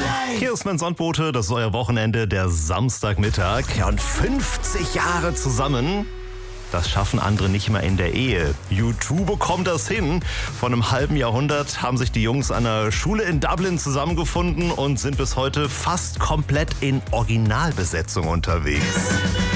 Hier ist mein Sonnenbote, das ist euer Wochenende, der Samstagmittag. Ja, und 50 Jahre zusammen, das schaffen andere nicht mehr in der Ehe. U2 bekommt das hin. Vor einem halben Jahrhundert haben sich die Jungs an einer Schule in Dublin zusammengefunden und sind bis heute fast komplett in Originalbesetzung unterwegs.